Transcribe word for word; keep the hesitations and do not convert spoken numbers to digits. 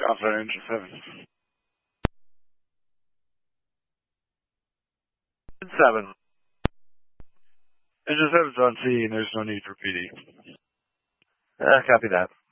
Alpha Engine seven. seven. Engine seven's on C and there's no need for P D. Uh, copy that.